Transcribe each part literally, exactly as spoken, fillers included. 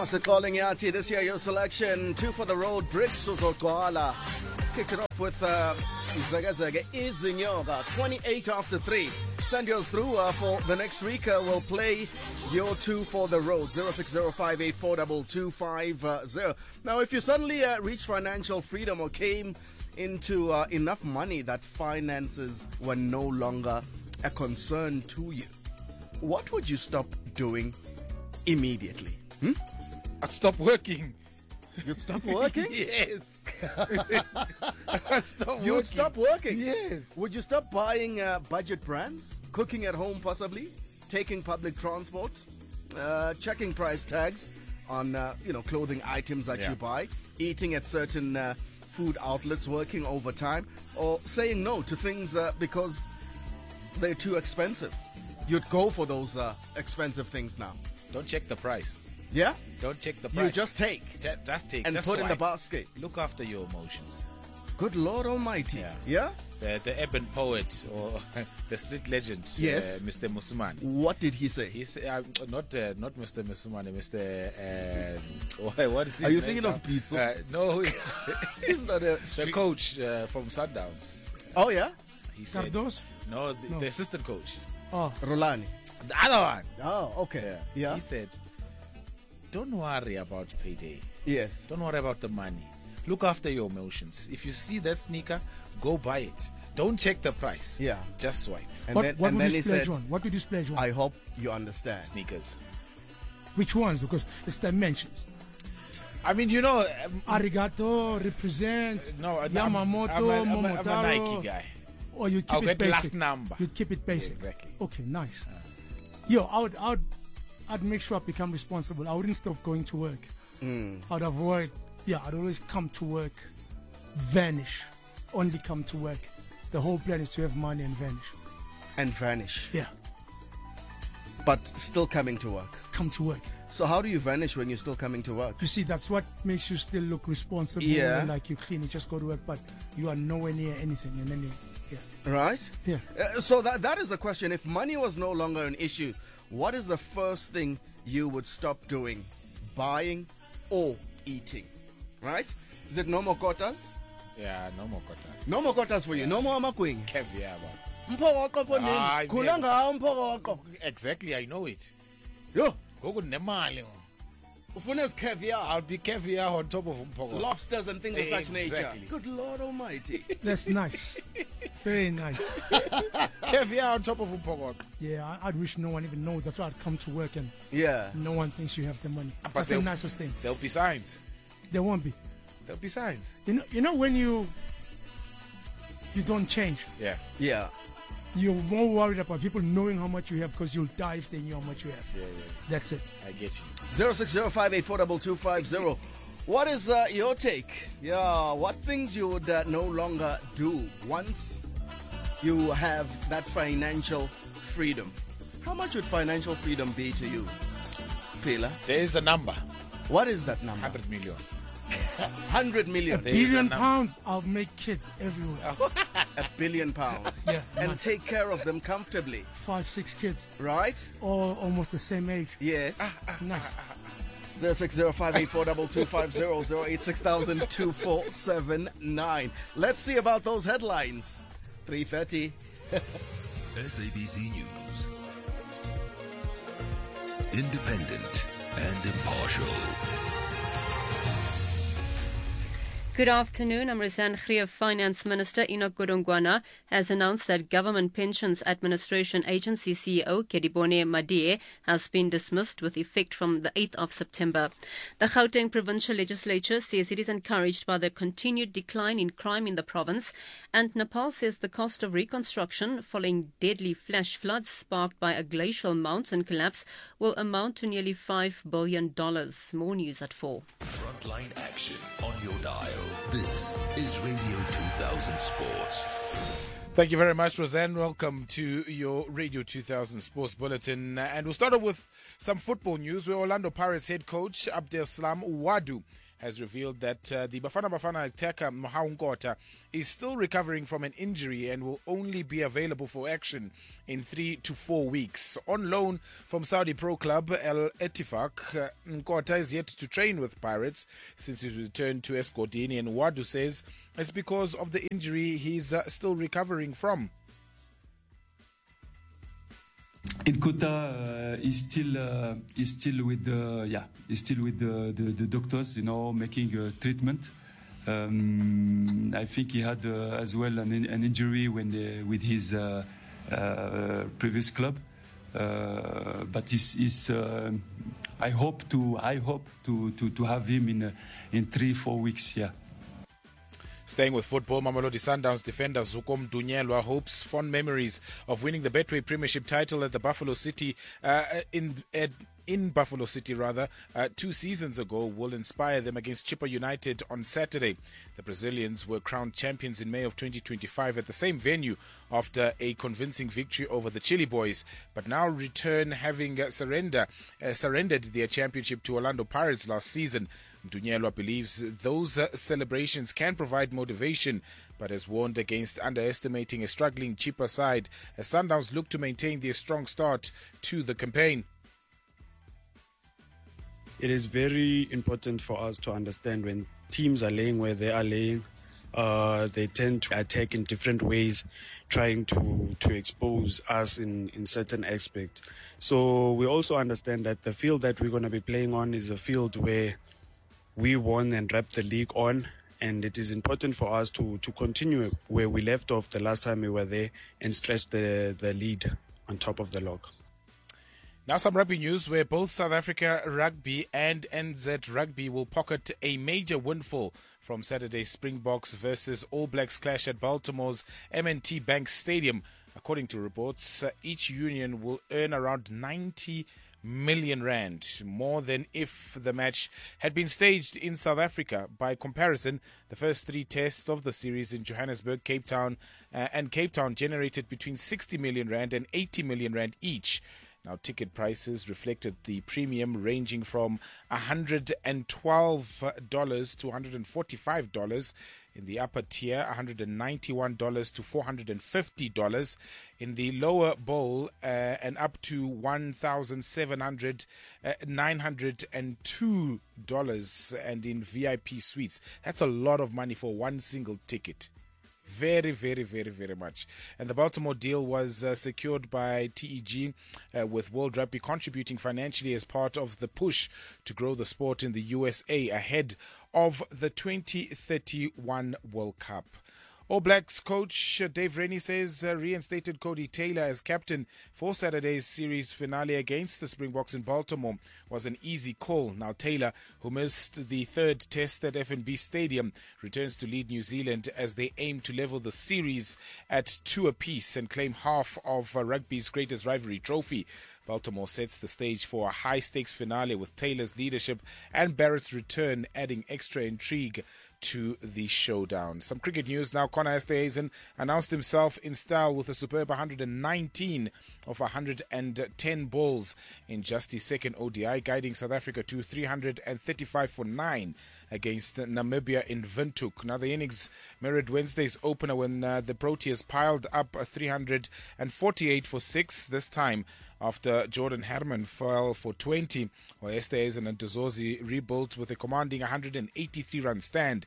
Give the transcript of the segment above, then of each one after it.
Asa calling Yati. This year, your selection, two for the road, Bricks Uzogwala. Kicked it off with uh, Zaga Zaga Izinyoga, twenty-eight after three. Send yours through uh, for the next week. Uh, we'll play your two for the road, zero six zero five eight four two two five zero. Now, if you suddenly uh, reach financial freedom or came into uh, enough money that finances were no longer a concern to you, what would you stop doing immediately? Hmm? I'd stop working. You'd stop working? Yes. I'd stop You'd working. stop working? Yes. Would you stop buying uh, budget brands, cooking at home possibly, taking public transport, uh, checking price tags on uh, you know clothing items that Yeah. you buy, eating at certain uh, food outlets, working overtime, or saying no to things uh, because they're too expensive? You'd go for those uh, expensive things now. Don't check the price. Yeah? Don't check the price. You just take Ta- just take and just put in the swipe. basket. Look after your emotions. Good Lord Almighty. Yeah. Yeah? The, the urban poet or the street legend, Yes. uh, Mister Musumani. What did he say? He's uh, not uh, not Mister Musumani, Mister Uh, what is his Are you name thinking now? of Pitso? Uh, no, it's He's not a the street- coach uh, from Sundowns. Oh, yeah? He said, Cardos? no, the, No. the assistant coach. Oh, Rolani. The other one. Oh, okay. Yeah. Yeah? He said, don't worry about payday. Yes. Don't worry about the money. Look after your emotions. If you see that sneaker, go buy it. Don't check the price. Yeah. Just swipe. And what, then, what and would then you he splurge said, on? What would you splurge on? I hope you understand. Sneakers. Which ones? Because it's dimensions. I mean, you know, um, Arigato, represent, no, I'm- Yamamoto, I'm, a, I'm, a, I'm a Momotaro. Nike guy. Or you keep I'll it get the basic. last number. You'd keep it basic. Yeah, exactly. Okay, nice. Yo, I would, I would, I'd make sure I become responsible. I wouldn't stop going to work. Mm. I'd avoid. Yeah, I'd always come to work, vanish, only come to work. The whole plan is to have money and vanish. And vanish. Yeah, But still coming to work. come to work. So how do you vanish when you're still coming to work? You see, that's what makes you still look responsible. Yeah. and like you clean, you just go to work, but you are nowhere near anything. And then you, yeah, Right? yeah. Uh, so that that is the question. If money was no longer an issue, what is the first thing you would stop doing? Buying or eating? Right? Is it no more quotas? Yeah, no more quarters. No more quotas for you. No more amakwing. Caviar. man. Mpoko for Ah, nini? Khula yeah. ngawo mpoko. Exactly, I know it. Yo, Go good nemali. ufuna's caviar, I'll be caviar on top of umpoko. lobsters and things of such nature. Exactly. Good Lord Almighty. That's nice. Very nice. Caviar on top of umpoko. Yeah, I, I'd wish no one even knows. That's why I'd come to work and Yeah. no one thinks you have the money. But That's the they'll- nicest thing. There'll be signs. There won't be. There'll be signs. You know, you know when you you don't change, Yeah. Yeah. you're more worried about people knowing how much you have because you'll die if they knew how much you have. Yeah, yeah. That's it. I get you. zero six zero five eight four two two five zero. What is uh, your take? Yeah, what things you would uh, no longer do once you have that financial freedom? How much would financial freedom be to you, Pila? There is a number. What is that number? one hundred million. one hundred million. There is a Billion number. pounds, I'll make kids everywhere. A billion pounds. Yeah, And nice. take care of them comfortably, Five, six kids, right? all almost the same age. Yes. Nice. zero six zero five eight four two two five zero zero eight six thousand two four seven nine. Let's see about those headlines. three thirty. S A B C News. Independent and impartial. Good afternoon. I'm Rizan Khria. Finance Minister Enoch Godongwana has announced that Government Pensions Administration Agency C E O Kedibone Madie has been dismissed with effect from the eighth of September. The Gauteng Provincial Legislature says it is encouraged by the continued decline in crime in the province, and Nepal says the cost of reconstruction following deadly flash floods sparked by a glacial mountain collapse will amount to nearly five billion dollars. More news at four. Frontline action on your dial. This is Radio two thousand Sports. Thank you very much, Roseanne. Welcome to your Radio two thousand Sports Bulletin. And we'll start off with some football news where Orlando Pirates head coach Abdel Salam Ouadou has revealed that uh, the Bafana Bafana attacker Mohaung Kota is still recovering from an injury and will only be available for action in three to four weeks. On loan from Saudi pro club Al Ettifaq, uh, Nkota is yet to train with Pirates since his return to Escotini, and Wadu says it's because of the injury he's uh, still recovering from. Nkota uh, is still uh, is still with the yeah is still with the, the, the doctors, you know, making a treatment. Um, I think he had uh, as well an, an injury when the, with his uh, uh, previous club, uh, but he's, he's uh, I hope to I hope to, to, to have him in uh, in three four weeks. Yeah. Staying with football, Mamelodi Sundowns defender Zuko Mdunyelwa hopes fond memories of winning the Betway Premiership title at the Buffalo City uh, in at, in Buffalo City rather uh, two seasons ago will inspire them against Chippa United on Saturday. The Brazilians were crowned champions in May of twenty twenty-five at the same venue after a convincing victory over the Chile Boys, but now return having uh, surrender uh, surrendered their championship to Orlando Pirates last season. Mdunyelwa believes those uh, celebrations can provide motivation, but has warned against underestimating a struggling Chippa side as Sundowns look to maintain their strong start to the campaign. It is very important for us to understand when teams are laying where they are laying, uh, they tend to attack in different ways, trying to, to expose us in, in certain aspects. So we also understand that the field that we're going to be playing on is a field where we won and wrapped the league on, and it is important for us to, to continue where we left off the last time we were there and stretch the, the lead on top of the log. Now some rugby news where both South Africa Rugby and N Z Rugby will pocket a major windfall from Saturday's Springboks versus All Blacks clash at Baltimore's M and T Bank Stadium. According to reports, uh, each union will earn around ninety million rand, more than if the match had been staged in South Africa. By comparison, the first three tests of the series in Johannesburg, Cape Town uh, and Cape Town generated between sixty million rand and eighty million rand each. Now, ticket prices reflected the premium ranging from one hundred twelve dollars to one hundred forty-five dollars. In the upper tier, one hundred ninety-one dollars to four hundred fifty dollars. In the lower bowl, uh, and up to one thousand seven hundred dollars, uh, nine hundred two dollars. And in V I P suites, that's a lot of money for one single ticket. Very, very, very, very much. And the Baltimore deal was uh, secured by T E G, uh, with World Rugby contributing financially as part of the push to grow the sport in the U S A ahead of the twenty thirty-one World Cup. All Blacks coach Dave Rennie says uh, reinstated Cody Taylor as captain for Saturday's series finale against the Springboks in Baltimore was an easy call. Now Taylor, who missed the third test at F N B Stadium, returns to lead New Zealand as they aim to level the series at two apiece and claim half of uh, rugby's greatest rivalry trophy. Baltimore sets the stage for a high-stakes finale with Taylor's leadership and Barrett's return adding extra intrigue to the showdown. Some cricket news now. Connor Esterhuizen announced himself in style with a superb one hundred nineteen of one hundred ten balls in just his second O D I, guiding South Africa to three hundred thirty-five for nine against Namibia in Windhoek. Now the innings mirrored Wednesday's opener when uh, the Proteas piled up a three hundred forty-eight for six, this time after Jordan Herman fell for twenty, while Esterhuizen and Dezozi rebuilt with a commanding one hundred eighty-three run stand.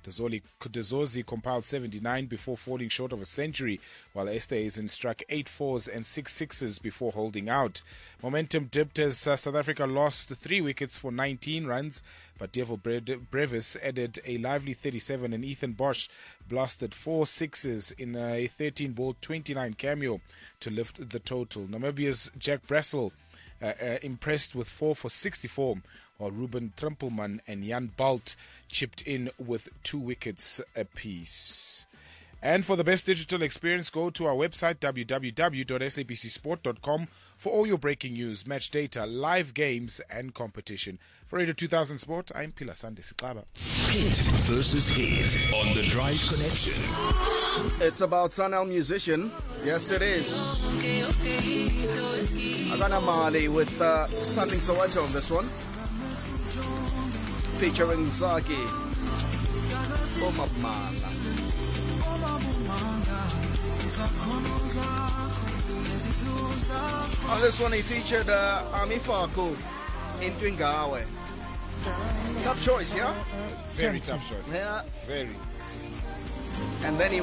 Dezozi compiled seventy-nine before falling short of a century, while Esterhuizen struck eight fours and six sixes before holding out. Momentum dipped as uh, South Africa lost three wickets for nineteen runs, but Devil Brevis added a lively thirty-seven and Ethan Bosch blasted four sixes in a thirteen ball twenty-nine cameo to lift the total. Namibia's Jack Brassel uh, uh, impressed with four for sixty-four, while Ruben Trimpelman and Jan Balt chipped in with two wickets apiece. And for the best digital experience, go to our website w w w dot s a b c sport dot com for all your breaking news, match data, live games and competition. For Radio two thousand Sport, I'm Pila Sande Siklaba. Hit versus hit on the Drive Connection. It's about Sanel musician. Yes, it is. Agana Mali with uh, something Soweto on this one. featuring Zaki. Omabmanga. On this one, he featured uh, Ami Faku in Twingawe. Tough choice, yeah? Very tough choice. Yeah. Very. And then he